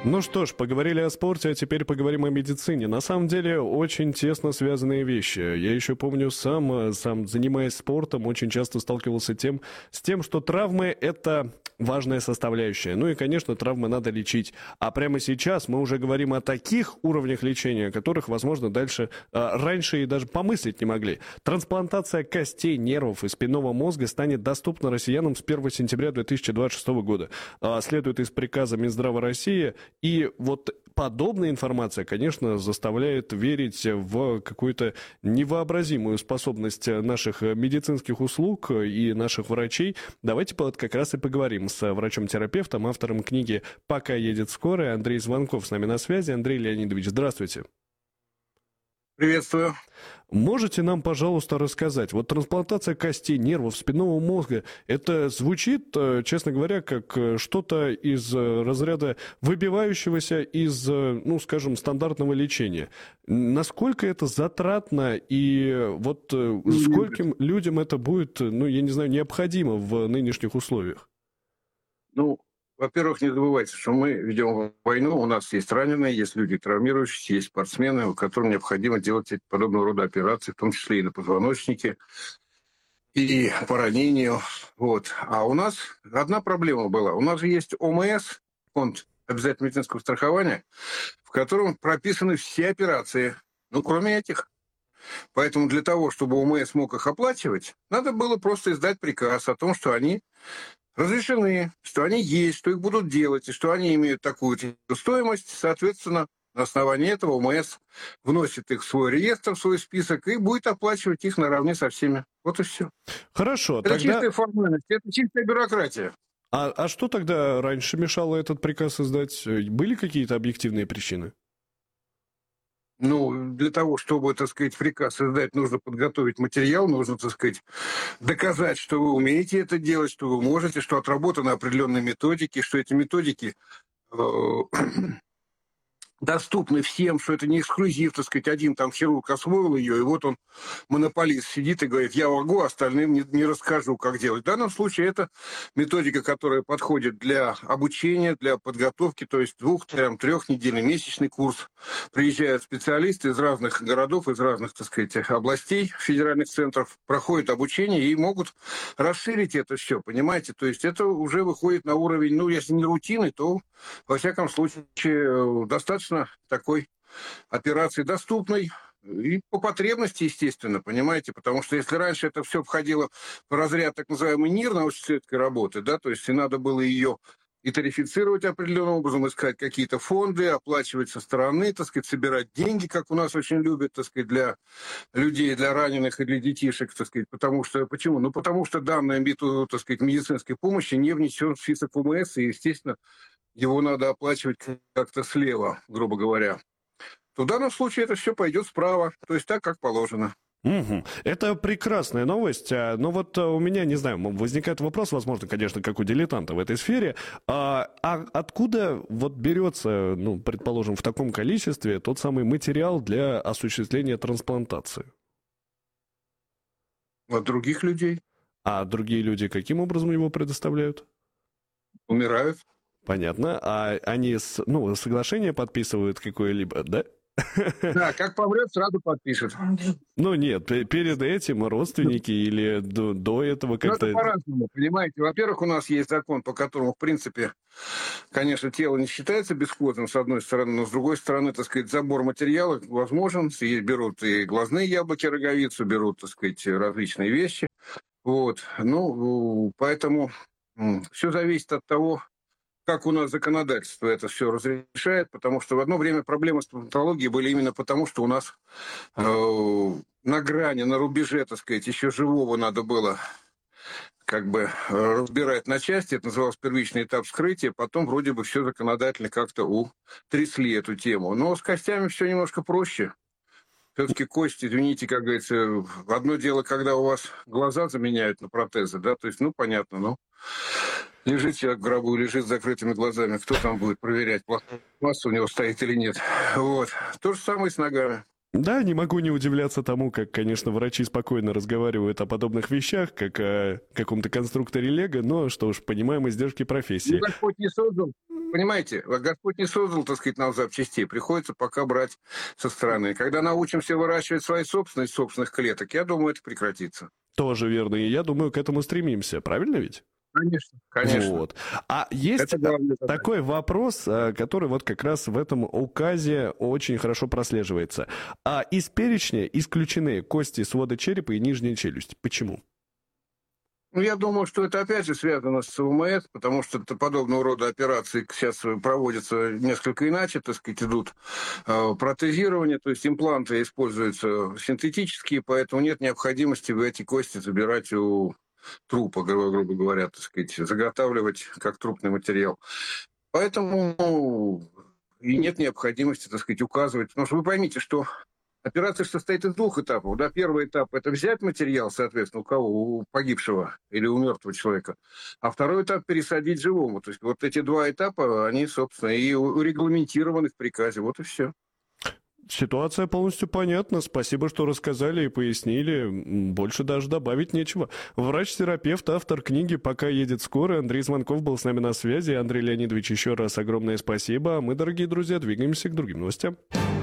Ну что ж, поговорили о спорте, а теперь поговорим о медицине. На самом деле, очень тесно связанные вещи. Я еще помню, сам занимаясь спортом, очень часто сталкивался с тем, что травмы — это важная составляющая. Ну и, конечно, травмы надо лечить. А прямо сейчас мы уже говорим о таких уровнях лечения, о которых, возможно, раньше и даже помыслить не могли. Трансплантация костей, нервов и спинного мозга станет доступна россиянам с 1 сентября 2026 года. Следует из приказа Минздрава России. И вот подобная информация, конечно, заставляет верить в какую-то невообразимую способность наших медицинских услуг и наших врачей. Давайте как раз и поговорим с врачом-терапевтом, автором книги «Пока едет скорая» Андрей Звонков с нами на связи. Андрей Леонидович, здравствуйте. Приветствую. Можете нам, пожалуйста, рассказать, вот трансплантация костей, нервов, спинного мозга, это звучит, честно говоря, как что-то из разряда выбивающегося из, ну, скажем, стандартного лечения. Насколько это затратно и вот скольким людям это будет, ну, я не знаю, необходимо в нынешних условиях? Ну, во-первых, не забывайте, что мы ведем войну, у нас есть раненые, есть люди травмирующиеся, есть спортсмены, которым необходимо делать подобного рода операции, в том числе и на позвоночнике, и по ранению. Вот. А у нас одна проблема была. У нас же есть ОМС, фонд обязательного медицинского страхования, в котором прописаны все операции, ну, кроме этих. Поэтому для того, чтобы ОМС мог их оплачивать, надо было просто издать приказ о том, что они разрешены, что они есть, что их будут делать, и что они имеют такую стоимость. Соответственно, на основании этого ОМС вносит их в свой реестр, в свой список, и будет оплачивать их наравне со всеми. Вот и все. Хорошо, Это чистая формальность, это чистая бюрократия. А что тогда раньше мешало этот приказ издать? Были какие-то объективные причины? Ну, для того, чтобы, так сказать, приказ издать, нужно подготовить материал, нужно, так сказать, доказать, что вы умеете это делать, что вы можете, что отработаны определенные методики, что эти методики доступны всем, что это не эксклюзив, так сказать, один там хирург освоил ее, и вот он, монополист, сидит и говорит, я могу, остальным не расскажу, как делать. В данном случае это методика, которая подходит для обучения, для подготовки, то есть 2-3-недельный месячный курс. Приезжают специалисты из разных городов, из разных, так сказать, областей, федеральных центров, проходят обучение и могут расширить это все, понимаете? То есть это уже выходит на уровень, ну, если не рутины, то, во всяком случае, достаточно такой операции доступной и по потребности, естественно, понимаете, потому что если раньше это все входило в разряд так называемой НИР, научно-исследовательской работы, да, то есть и надо было ее и тарифицировать определенным образом, искать какие-то фонды, оплачивать со стороны, так сказать, собирать деньги, как у нас очень любят, так сказать, для людей, для раненых и для детишек, так сказать, потому что, почему? Ну, потому что данный вид, так сказать, медицинской помощи не внесен в список ОМС, и, естественно, его надо оплачивать как-то слева, грубо говоря. То в данном случае это все пойдет справа, то есть так, как положено. Угу. Это прекрасная новость, но вот у меня, не знаю, возникает вопрос, возможно, конечно, как у дилетанта в этой сфере, а откуда вот берется, ну, предположим, в таком количестве тот самый материал для осуществления трансплантации? От других людей. А другие люди каким образом его предоставляют? Умирают. Понятно. А они соглашение подписывают какое-либо, да? Да, как помрет, сразу подпишет. Ну нет, перед этим родственники или до этого как-то... Ну, это по-разному, понимаете. Во-первых, у нас есть закон, по которому, в принципе, конечно, тело не считается бесплодным, с одной стороны, но с другой стороны, так сказать, забор материала возможен. И берут и глазные яблоки, роговицу, берут, так сказать, различные вещи. Вот. Ну, поэтому все зависит от того, как у нас законодательство это все разрешает, потому что в одно время проблемы с стоматологией были именно потому, что у нас на грани, на рубеже, так сказать, еще живого надо было как бы разбирать на части. Это называлось первичный этап вскрытия. Потом вроде бы все законодательно как-то утрясли эту тему. Но с костями все немножко проще. Все-таки кости, извините, как говорится, одно дело, когда у вас глаза заменяют на протезы, да, то есть, ну, понятно, ну, лежит человек в гробу, лежит с закрытыми глазами, кто там будет проверять, пластмасса у него стоит или нет. Вот. То же самое с ногами. Да, не могу не удивляться тому, как, конечно, врачи спокойно разговаривают о подобных вещах, как о каком-то конструкторе Лего, но, что уж, понимаем издержки профессии. Ну, Господь не создал понимаете, Господь не создал, так сказать, нам запчастей. Приходится пока брать со стороны. Когда научимся выращивать свои собственные, из собственных клеток, я думаю, это прекратится. Тоже верно, и я думаю, к этому стремимся. Правильно ведь? Конечно, конечно. Вот. А есть Это главное задача. такой вопрос, который вот как раз в этом указе очень хорошо прослеживается. А из перечня исключены кости свода черепа и нижняя челюсть. Почему? Ну, я думаю, что это опять же связано с ВМС, потому что подобного рода операции сейчас проводятся несколько иначе, так сказать, идут протезирование, то есть импланты используются синтетические, поэтому нет необходимости в эти кости забирать у трупа, грубо говоря, так сказать, заготавливать как трупный материал. Поэтому и нет необходимости, так сказать, указывать. Потому что вы поймите, что операция состоит из двух этапов. Да? Первый этап – это взять материал, соответственно, у кого? У погибшего или у мертвого человека. А второй этап – пересадить живому. То есть вот эти два этапа, они, собственно, и урегламентированы в приказе. Вот и все. Ситуация полностью понятна. Спасибо, что рассказали и пояснили. Больше даже добавить нечего. Врач-терапевт, автор книги «Пока едет скорая» Андрей Звонков был с нами на связи. Андрей Леонидович, еще раз огромное спасибо. А мы, дорогие друзья, двигаемся к другим новостям.